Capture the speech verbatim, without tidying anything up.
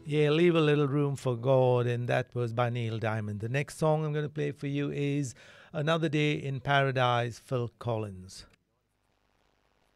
Yeah, Leave a Little Room for God, and that was by Neil Diamond. The next song I'm going to play for you is Another Day in Paradise, Phil Collins.